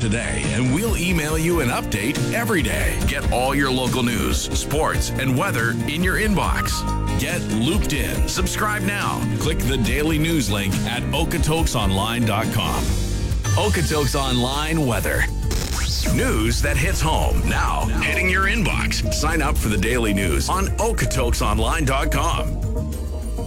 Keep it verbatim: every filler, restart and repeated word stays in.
today, and we'll email you an update every day. Get all your local news, sports, and weather in your inbox. Get looped in. Subscribe now. Click the daily news link at okotoks online dot com. Okotoks Online Weather. News that hits home now, hitting your inbox. Sign up for the daily news on okotoks online dot com.